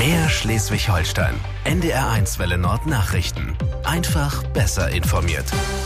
Mehr Schleswig-Holstein. NDR1 Welle Nord Nachrichten. Einfach besser informiert.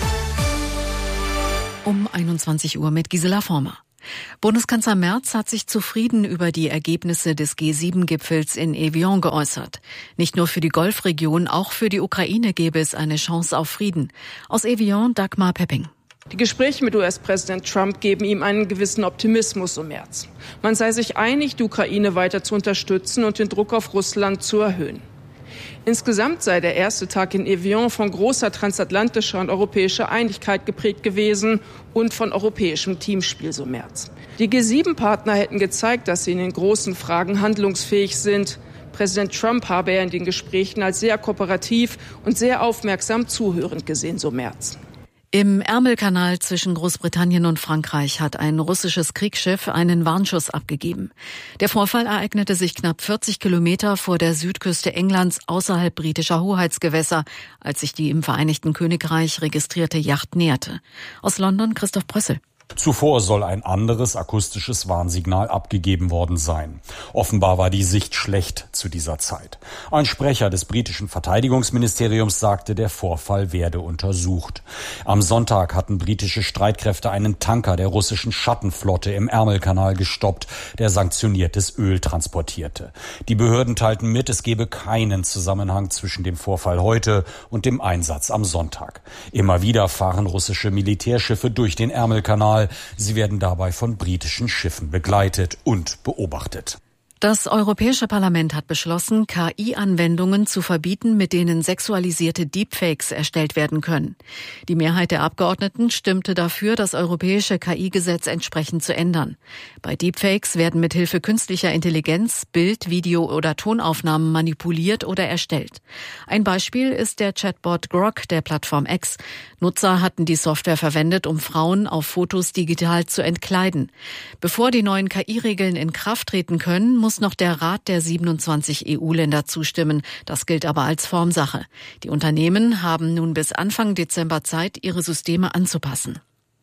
Um 21 Uhr mit Gisela Former. Bundeskanzler Merz hat sich zufrieden über die Ergebnisse des G7-Gipfels in Evian geäußert. Nicht nur für die Golfregion, auch für die Ukraine gäbe es eine Chance auf Frieden. Aus Evian, Dagmar Pepping. Die Gespräche mit US-Präsident Trump geben ihm einen gewissen Optimismus um März. Man sei sich einig, die Ukraine weiter zu unterstützen und den Druck auf Russland zu erhöhen. Insgesamt sei der erste Tag in Evian von großer transatlantischer und europäischer Einigkeit geprägt gewesen und von europäischem Teamspiel, so Merz. Die G7-Partner hätten gezeigt, dass sie in den großen Fragen handlungsfähig sind. Präsident Trump habe er in den Gesprächen als sehr kooperativ und sehr aufmerksam zuhörend gesehen, so Merz. Im Ärmelkanal zwischen Großbritannien und Frankreich hat ein russisches Kriegsschiff einen Warnschuss abgegeben. Der Vorfall ereignete sich knapp 40 Kilometer vor der Südküste Englands außerhalb britischer Hoheitsgewässer, als sich die im Vereinigten Königreich registrierte Yacht näherte. Aus London Christoph Brössel. Zuvor soll ein anderes akustisches Warnsignal abgegeben worden sein. Offenbar war die Sicht schlecht zu dieser Zeit. Ein Sprecher des britischen Verteidigungsministeriums sagte, der Vorfall werde untersucht. Am Sonntag hatten britische Streitkräfte einen Tanker der russischen Schattenflotte im Ärmelkanal gestoppt, der sanktioniertes Öl transportierte. Die Behörden teilten mit, es gebe keinen Zusammenhang zwischen dem Vorfall heute und dem Einsatz am Sonntag. Immer wieder fahren russische Militärschiffe durch den Ärmelkanal. Sie werden dabei von britischen Schiffen begleitet und beobachtet. Das Europäische Parlament hat beschlossen, KI-Anwendungen zu verbieten, mit denen sexualisierte Deepfakes erstellt werden können. Die Mehrheit der Abgeordneten stimmte dafür, das europäische KI-Gesetz entsprechend zu ändern. Bei Deepfakes werden mithilfe künstlicher Intelligenz Bild-, Video- oder Tonaufnahmen manipuliert oder erstellt. Ein Beispiel ist der Chatbot Grok der Plattform X. Nutzer hatten die Software verwendet, um Frauen auf Fotos digital zu entkleiden. Bevor die neuen KI-Regeln in Kraft treten können, muss noch der Rat der 27 EU-Länder zustimmen. Das gilt aber als Formsache. Die Unternehmen haben nun bis Anfang Dezember Zeit, ihre Systeme anzupassen.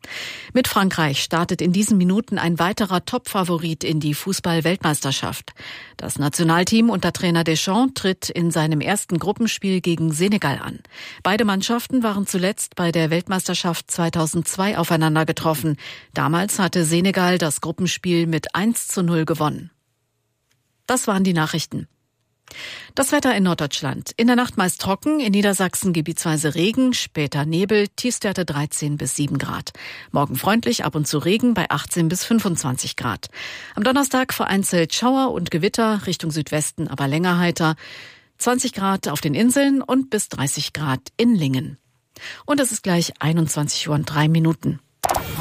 Mit Frankreich startet in diesen Minuten ein weiterer Top-Favorit in die Fußball-Weltmeisterschaft. Das Nationalteam unter Trainer Deschamps tritt in seinem ersten Gruppenspiel gegen Senegal an. Beide Mannschaften waren zuletzt bei der Weltmeisterschaft 2002 aufeinander getroffen. Damals hatte Senegal das Gruppenspiel mit 1:0 gewonnen. Das waren die Nachrichten. Das Wetter in Norddeutschland. In der Nacht meist trocken, in Niedersachsen gebietsweise Regen, später Nebel, Tiefstwerte 13 bis 7 Grad. Morgen freundlich, ab und zu Regen bei 18 bis 25 Grad. Am Donnerstag vereinzelt Schauer und Gewitter, Richtung Südwesten aber länger heiter. 20 Grad auf den Inseln und bis 30 Grad in Lingen. Und es ist gleich 21:03 Uhr.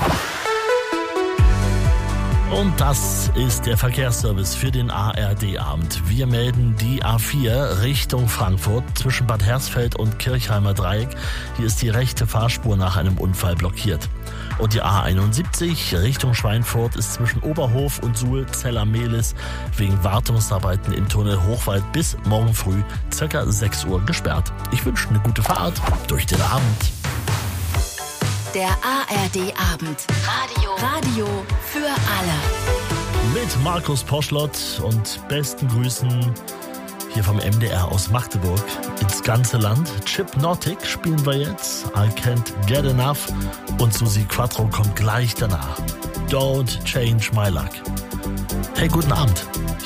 Und das ist der Verkehrsservice für den ARD-Abend. Wir melden die A4 Richtung Frankfurt zwischen Bad Hersfeld und Kirchheimer Dreieck. Hier ist die rechte Fahrspur nach einem Unfall blockiert. Und die A71 Richtung Schweinfurt ist zwischen Oberhof und Suhl-Zeller-Mehlis wegen Wartungsarbeiten im Tunnel Hochwald bis morgen früh ca. 6 Uhr gesperrt. Ich wünsche eine gute Fahrt durch den Abend. Der ARD-Abend. Radio für alle. Mit Markus Poschlott und besten Grüßen hier vom MDR aus Magdeburg ins ganze Land. Chipnotic spielen wir jetzt. I Can't Get Enough. Und Susi Quattro kommt gleich danach. Don't Change My Luck. Hey, guten Abend.